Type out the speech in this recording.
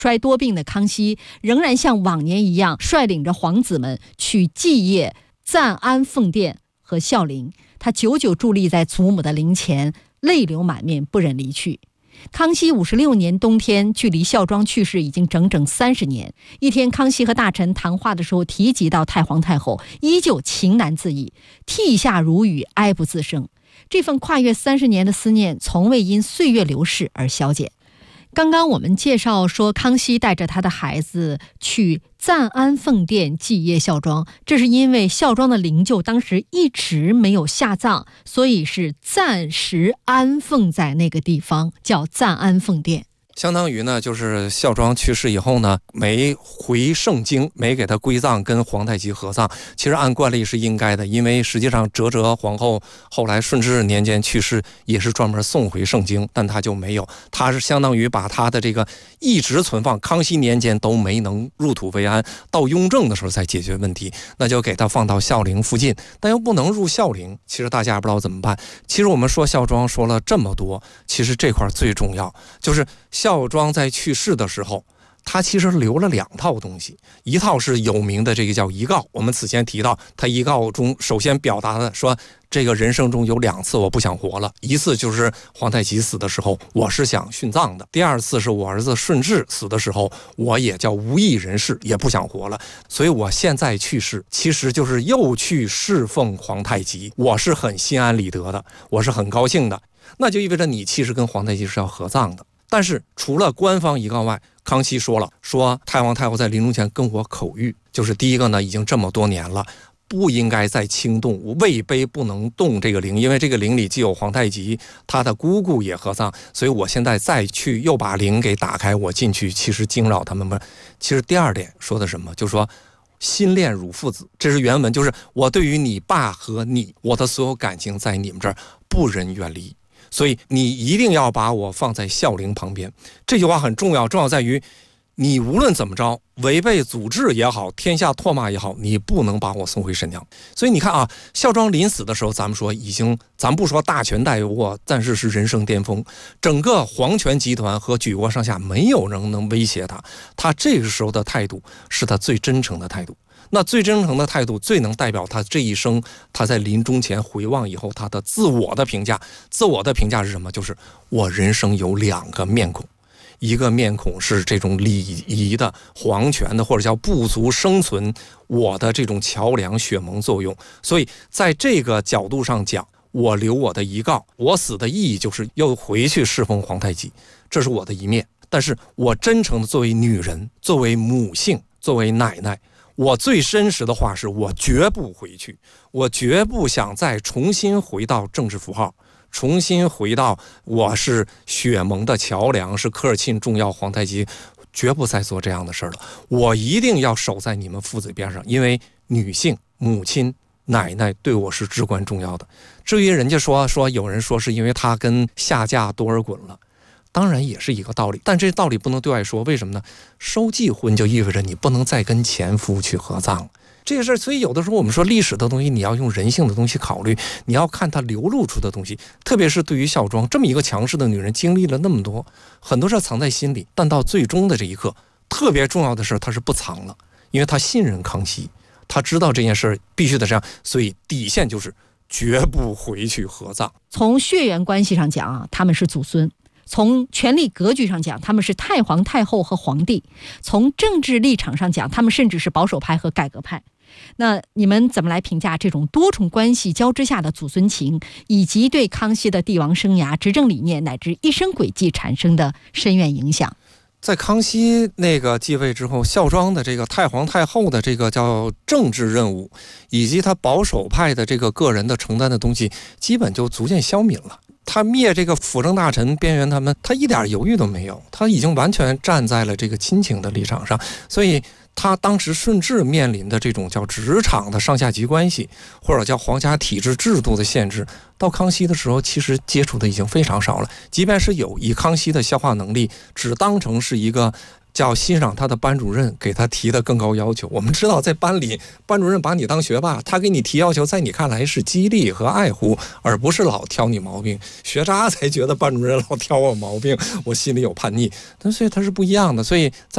衰多病的康熙仍然像往年一样率领着皇子们去祭谒赞安奉殿和孝陵，他久久伫立在祖母的陵前，泪流满面，不忍离去。康熙56年冬天，距离孝庄去世已经整整30年。一天，康熙和大臣谈话的时候提及到太皇太后，依旧情难自抑，涕下如雨，哀不自胜。这份跨越30年的思念，从未因岁月流逝而消减。刚刚我们介绍说，康熙带着他的孩子去赞安奉殿祭谒孝庄，这是因为孝庄的灵柩当时一直没有下葬，所以是暂时安奉在那个地方，叫赞安奉殿。 相当于呢，就是孝庄去世以后呢，没回盛京，没给他归葬，跟皇太极合葬。其实按惯例是应该的，因为实际上哲皇后后来顺治年间去世，也是专门送回盛京，但他就没有，他是相当于把他的这个一直存放，康熙年间都没能入土为安，到雍正的时候才解决问题，那就给他放到孝陵附近，但又不能入孝陵。其实大家不知道怎么办。其实我们说孝庄说了这么多，其实这块最重要就是孝庄在去世的时候，他其实留了2套东西，一套是有名的这个叫遗告，我们此前提到，他遗告中首先表达的说，这个人生中有2次我不想活了，一次就是皇太极死的时候，我是想殉葬的；第2次是我儿子顺治死的时候，我也叫无益人世，也不想活了。所以我现在去世，其实就是又去侍奉皇太极，我是很心安理得的，我是很高兴的。那就意味着你其实跟皇太极是要合葬的。但是除了官方遗告外，康熙说了，说太皇太后在临终前跟我口谕，就是第一个呢，已经这么多年了，不应该再轻动，位卑不能动这个陵，因为这个陵里既有皇太极，他的姑姑也合葬，所以我现在再去又把陵给打开，我进去其实惊扰他们们。其实第2点说的什么，就说心恋汝父子，这是原文，就是我对于你爸和你，我的所有感情在你们这儿不忍远离，所以你一定要把我放在孝陵旁边。这句话很重要，重要在于你无论怎么着，违背祖制也好，天下唾骂也好，你不能把我送回沈阳。所以你看啊，孝庄临死的时候，咱们说已经，咱不说大权在握，但是是人生巅峰，整个皇权集团和举国上下没有人能威胁他，他这个时候的态度是他最真诚的态度。那最真诚的态度，最能代表他这一生，他在临终前回望以后他的自我的评价。自我的评价是什么？就是我人生有2个面孔，一个面孔是这种礼仪的、皇权的，或者叫部族生存我的这种桥梁血盟作用。所以在这个角度上讲，我留我的遗告，我死的意义就是又回去侍奉皇太极，这是我的一面。但是我真诚的作为女人，作为母性，作为奶奶，我最真实的话是，我绝不回去，我绝不想再重新回到政治符号，重新回到我是血盟的桥梁，是科尔沁重要皇太极，绝不再做这样的事了。我一定要守在你们父子边上，因为女性、母亲、奶奶对我是至关重要的。至于人家说有人说是因为他跟下嫁多尔衮了，当然也是一个道理，但这道理不能对外说，为什么呢？收继婚就意味着你不能再跟前夫去合葬这个事儿。所以有的时候我们说历史的东西，你要用人性的东西考虑，你要看它流露出的东西。特别是对于孝庄这么一个强势的女人，经历了那么多，很多事藏在心里，但到最终的这一刻，特别重要的事她是不藏了，因为她信任康熙，她知道这件事必须得这样，所以底线就是绝不回去合葬。 从血缘关系上讲啊，他们是祖孙；从权力格局上讲，他们是太皇太后和皇帝；从政治立场上讲，他们甚至是保守派和改革派。那你们怎么来评价这种多重关系交织下的祖孙情，以及对康熙的帝王生涯、执政理念乃至一生轨迹产生的深远影响？ 在康熙那个继位之后，孝庄的这个太皇太后的这个叫政治任务，以及他保守派的这个个人的承担的东西，基本就逐渐消泯了。他灭这个辅政大臣边缘他们，他一点犹豫都没有，他已经完全站在了这个亲情的立场上。所以他当时顺治面临的这种叫职场的上下级关系，或者叫皇家体制制度的限制，到康熙的时候其实接触的已经非常少了。即便是有，以康熙的消化能力，只当成是一个叫欣赏他的班主任给他提的更高要求。我们知道在班里，班主任把你当学霸，他给你提要求，在你看来是激励和爱护，而不是老挑你毛病。学渣才觉得班主任老挑我毛病，我心里有叛逆。但所以他是不一样的。所以在